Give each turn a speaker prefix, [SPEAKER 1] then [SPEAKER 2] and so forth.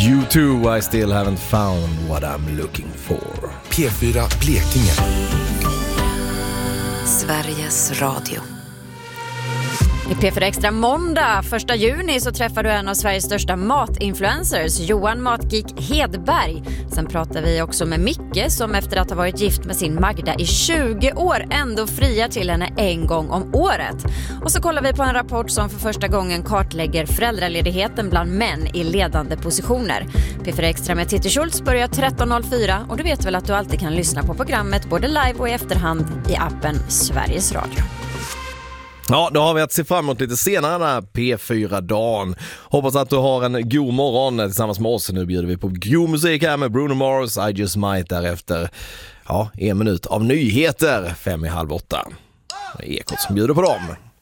[SPEAKER 1] U2, I still haven't found what I'm looking for.
[SPEAKER 2] P4 Blekinge.
[SPEAKER 3] Sveriges Radio.
[SPEAKER 4] I P4 Extra måndag 1 juni så träffar du en av Sveriges största matinfluencers, Johan Matgeek Hedberg. Sen pratar vi också med Micke som efter att ha varit gift med sin Magda i 20 år ändå friar till henne en gång om året. Och så kollar vi på en rapport som för första gången kartlägger föräldraledigheten bland män i ledande positioner. P4 Extra med Titti Schultz börjar 13.04 och du vet väl att du alltid kan lyssna på programmet både live och i efterhand i appen Sveriges Radio.
[SPEAKER 1] Ja, då har vi att se fram emot lite senare den här P4-dagen. Hoppas att du har en god morgon tillsammans med oss. Nu bjuder vi på god musik här med Bruno Mars, I Just Might därefter. Ja, 1 minut av nyheter, 7:30. Det är Ekot som bjuder på dem.